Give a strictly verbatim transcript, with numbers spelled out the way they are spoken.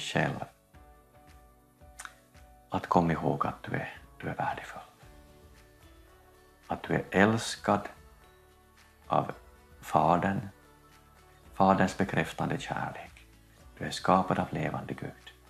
själv att komma ihåg att du är, du är värdefull. Att du är älskad av Fadern, Faderns bekräftande kärlek. Du är skapad av levande Gud.